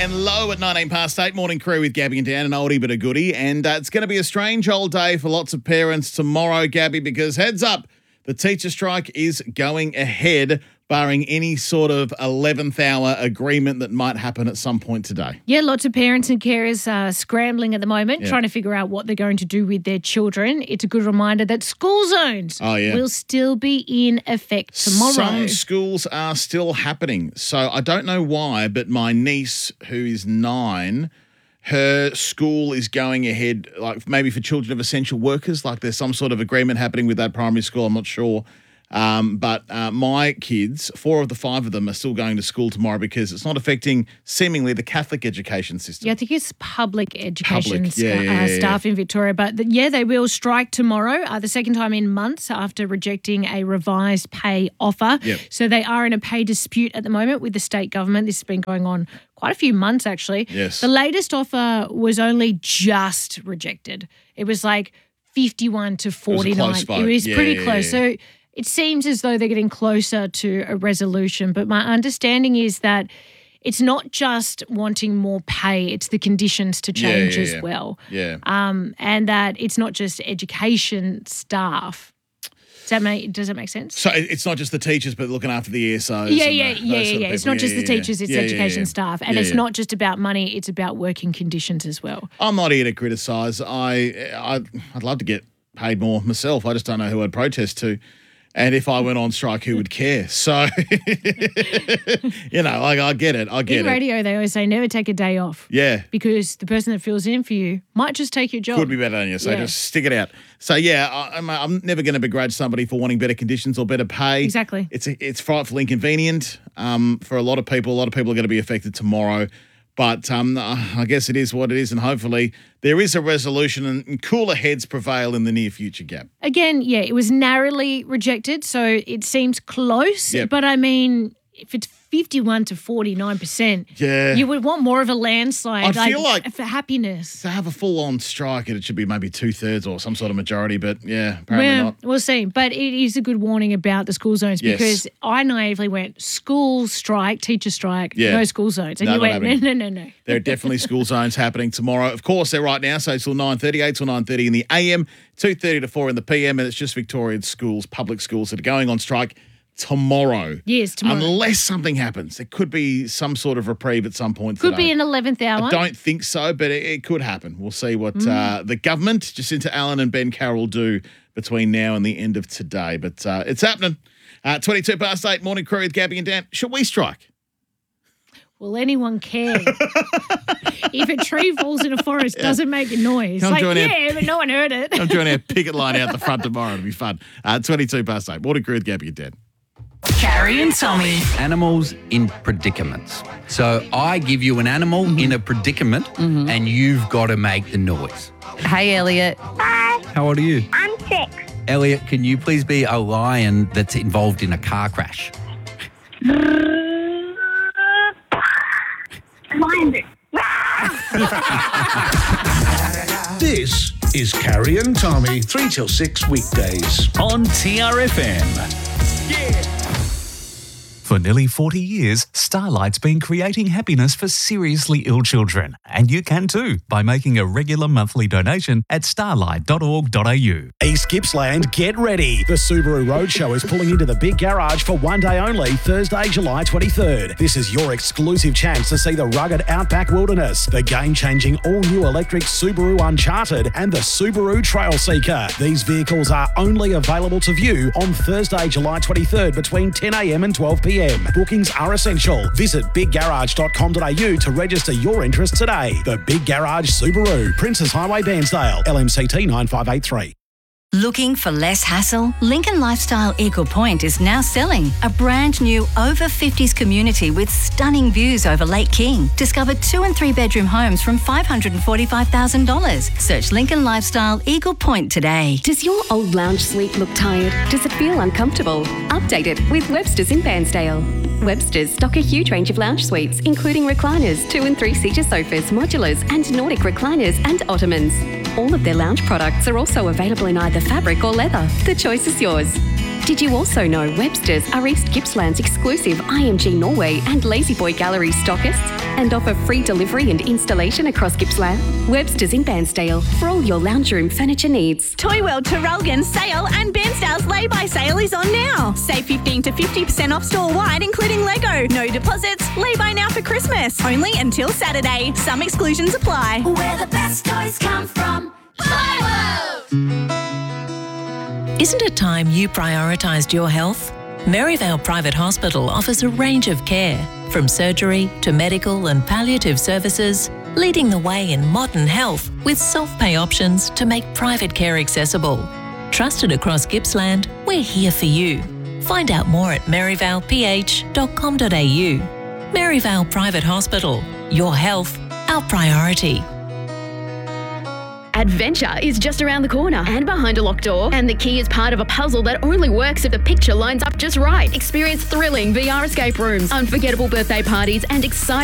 and low at 8:19. Morning crew with Gabby and Dan, an oldie but a goodie. And it's going to be a strange old day for lots of parents tomorrow, Gabby, because heads up, the teacher strike is going ahead, barring any sort of 11th hour agreement that might happen at some point today. Yeah, lots of parents and carers are scrambling at the moment, trying to figure out what they're going to do with their children. It's a good reminder that school zones will still be in effect tomorrow. Some schools are still happening. So I don't know why, but my niece, who is 9, her school is going ahead, like maybe for children of essential workers, like there's some sort of agreement happening with that primary school. I'm not sure. But my kids, 4 of the 5 of them are still going to school tomorrow because it's not affecting seemingly the Catholic education system. Yeah, I think it's public education staff in Victoria. But they will strike tomorrow, the second time in months after rejecting a revised pay offer. Yep. So they are in a pay dispute at the moment with the state government. This has been going on quite a few months, actually. Yes. The latest offer was only just rejected. It was like 51 to 49. It was a close vote. It was pretty close. Yeah. So it seems as though they're getting closer to a resolution. But my understanding is that it's not just wanting more pay, it's the conditions to change as well. Yeah. And that it's not just education staff. Does that make sense? So it's not just the teachers, but looking after the ESOs. Yeah. It's not just the teachers, it's education staff. And it's not just about money, it's about working conditions as well. I'm not here to criticise. I'd love to get paid more myself. I just don't know who I'd protest to. And if I went on strike, who would care? So, I get it. In radio, they always say never take a day off. Yeah. Because the person that fills in for you might just take your job. Could be better than you, so just stick it out. So, I'm never going to begrudge somebody for wanting better conditions or better pay. Exactly. It's frightfully inconvenient for a lot of people. A lot of people are going to be affected tomorrow. But I guess it is what it is, and hopefully there is a resolution and cooler heads prevail in the near future, Gab. Again, it was narrowly rejected, so it seems close. Yep. But, I mean, if it's 51 to 49%, you would want more of a landslide. I feel like for happiness. To have a full-on strike, it should be maybe 2/3 or some sort of majority, but apparently not. We'll see. But it is a good warning about the school zones because I naively went school strike, teacher strike, no school zones. And you went, no. There are definitely school zones happening tomorrow. Of course, they're right now, so it's till 9:30, 8 till 9:30 in the AM, 2:30 to 4 in the PM, and it's just Victorian schools, public schools that are going on strike tomorrow. Yes, tomorrow. Unless something happens. There could be some sort of reprieve at some point Could today. be an 11th hour. I don't think so, but it could happen. We'll see what the government, Jacinta Allen and Ben Carroll, do between now and the end of today. But it's happening. 8:22, morning crew with Gabby and Dan. Should we strike? Will anyone care? If a tree falls in a forest, doesn't make a noise. But no one heard it. I'm joining our picket line out the front tomorrow. It'll be fun. 8:22, morning crew with Gabby and Dan. Carrie and Tommy. Animals in predicaments. So I give you an animal in a predicament and you've got to make the noise. Hey, Elliot. Hi, How old are you? I'm 6. Elliot, can you please be a lion that's involved in a car crash? Lion. This is Carrie and Tommy, 3 till 6 weekdays on TRFM. For nearly 40 years, Starlight's been creating happiness for seriously ill children. And you can too by making a regular monthly donation at starlight.org.au. East Gippsland, get ready. The Subaru Roadshow is pulling into the Big Garage for one day only, Thursday, July 23rd. This is your exclusive chance to see the rugged outback wilderness, the game-changing all-new electric Subaru Uncharted, and the Subaru Trailseeker. These vehicles are only available to view on Thursday, July 23rd between 10 a.m. and 12 p.m. Bookings are essential. Visit biggarage.com.au to register your interest today. The Big Garage Subaru, Princes Highway, Bairnsdale, LMCT 9583. Looking for less hassle? Lincoln Lifestyle Eagle Point is now selling a brand new over 50s community with stunning views over Lake King. Discover 2 and 3 bedroom homes from $545,000. Search Lincoln Lifestyle Eagle Point today. Does your old lounge suite look tired? Does it feel uncomfortable? Update it with Webster's in Bairnsdale. Webster's stock a huge range of lounge suites, including recliners, 2 and 3 seater sofas, modulars, and Nordic recliners and ottomans. All of their lounge products are also available in either fabric or leather. The choice is yours. Did you also know Webster's are East Gippsland's exclusive IMG Norway and La-Z-Boy Gallery stockists and offer free delivery and installation across Gippsland? Webster's in Bairnsdale for all your lounge room furniture needs. Toy World Traralgon's sale and Bairnsdale's lay-by sale is on now. Save 15 to 50% off store-wide, including Lego. No deposits. Lay-by now for Christmas. Only until Saturday. Some exclusions apply. Where the best toys come from. Toy World! Isn't it time you prioritised your health? Maryvale Private Hospital offers a range of care, from surgery to medical and palliative services, leading the way in modern health with self-pay options to make private care accessible. Trusted across Gippsland, we're here for you. Find out more at maryvaleph.com.au. Maryvale Private Hospital. Your health, our priority. Adventure is just around the corner and behind a locked door. And the key is part of a puzzle that only works if the picture lines up just right. Experience thrilling VR escape rooms, unforgettable birthday parties, and exciting